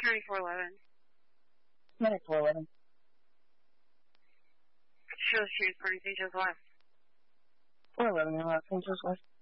County 411. Medic 411. Show Street, St. Joseph West. 411 in Los Angeles West.